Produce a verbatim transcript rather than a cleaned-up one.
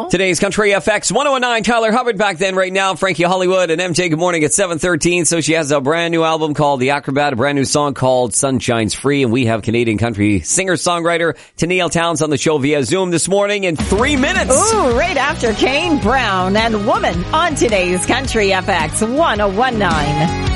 Today's Country F X one oh nine, Tyler Hubbard back then right now, Frankie Hollywood and M J, good morning at seven thirteen. So she has a brand new album called The Acrobat, a brand new song called Sun Shines Free, and we have Canadian country singer-songwriter Tenille Townes on the show via Zoom this morning in three minutes. Ooh, right after Kane Brown and Woman on today's Country F X one oh one nine.